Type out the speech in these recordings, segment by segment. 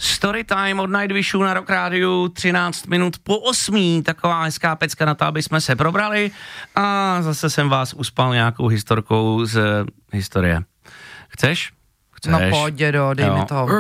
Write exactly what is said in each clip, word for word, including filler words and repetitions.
Storytime od Nightwishu na Rock Rádiu, třináct minut po osmí, taková hezká pecka na to, aby jsme se probrali a zase jsem vás uspal nějakou historkou z historie. Chceš? Chceš? No pojď, dědo, dej jo. mi to.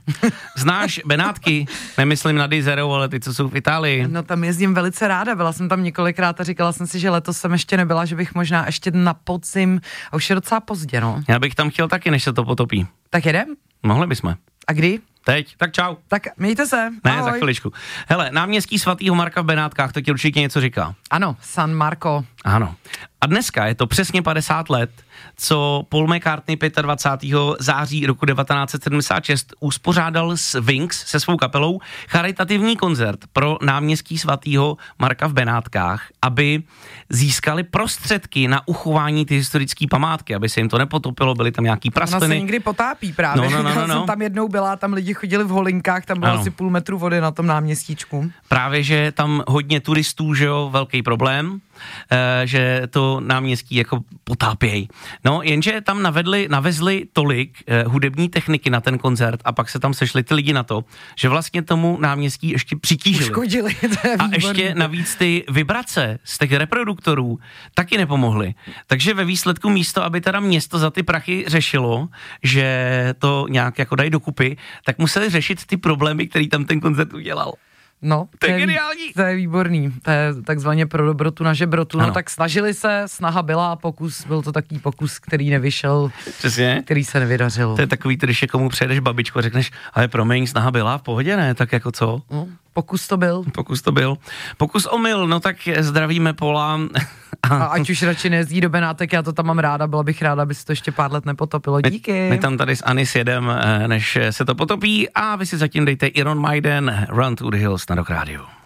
Znáš Benátky? Nemyslím na Dizerou, ale ty, co jsou v Itálii. No tam jezdím velice ráda, byla jsem tam několikrát a říkala jsem si, že letos jsem ještě nebyla, že bych možná ještě na podzim, a už je docela pozdě, no. Já bych tam chtěl taky, než se to potopí. Tak jedem? Mohli bychom. A kdy? Teď, tak čau. Tak mějte se. Ne, ahoj. za chviličku. Hele, náměstí svatýho Marka v Benátkách, to ti určitě něco říká. Ano, San Marco. Ano. A dneska je to přesně padesát let, co Paul McCartney dvacátého pátého září roku devatenáct set sedmdesát šest uspořádal s Wings se svou kapelou charitativní koncert pro náměstí svatýho Marka v Benátkách, aby získali prostředky na uchování ty historické památky, aby se jim to nepotopilo, byly tam nějaký praskliny. Ona se někdy potápí právě. No, no, no, no, Já no. jsem tam jednou byla, tam lidi chodili v holinkách, tam bylo ano. asi půl metru vody na tom náměstíčku. Právě, že tam hodně turistů, že jo, velký problém, e, že to náměstí jako potápějí. No, jenže tam navedli, navezli tolik e, hudební techniky na ten koncert a pak se tam sešli ty lidi na to, že vlastně tomu náměstí ještě přitížili. Uškodili, to je A výborný. ještě navíc ty vibrace z těch reproduktorů taky nepomohly. Takže ve výsledku místo, aby teda město za ty prachy řešilo, že to nějak jako dají dokupy, tak museli řešit ty problémy, který tam ten koncert udělal. No, To je vý- geniální. To je výborný, to je takzvaně pro dobrotu na žebrotu. Ano. No tak snažili se, snaha byla, pokus, byl to takový pokus, který nevyšel, Přesně. který se nevydařil. To je takový, když je komu přejedeš babičku a řekneš, ale promiň, snaha byla v pohodě, ne? Tak jako co? No, pokus to byl. Pokus to byl. Pokus omyl, no tak zdravíme Pola. A ať už radši nejezdí do Benátek, já to tam mám ráda, byla bych ráda, aby se to ještě pár let nepotopilo. Díky. My, my tam tady s Anis jedem, než se to potopí a vy si zatím dejte Iron Maiden, Run to the Hills na Rock Rádiu.